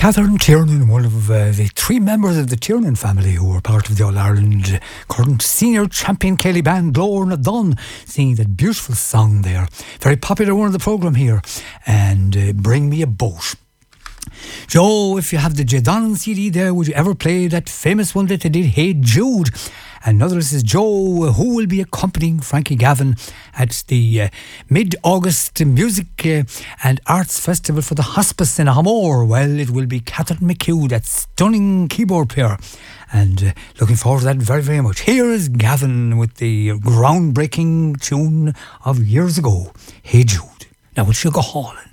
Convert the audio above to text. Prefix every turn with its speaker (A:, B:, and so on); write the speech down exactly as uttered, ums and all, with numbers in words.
A: Catherine Tiernan, one of uh, the three members of the Tiernan family who were part of the All-Ireland current senior champion Kelly band Glór na Dun, singing that beautiful song there. Very popular one of the programme here. And uh, Bring Me a Boat. Joe, if you have the J. Donnan C D there, would you ever play that famous one that they did, Hey Jude? Another says, Joe, who will be accompanying Frankie Gavin at the uh, mid-August Music uh, and Arts Festival for the Hospice in Hamor? Well, it will be Catherine McHugh, that stunning keyboard player. And uh, looking forward to that very, very much. Here is Gavin with the groundbreaking tune of years ago, Hey Jude. Now, we'll go hauling.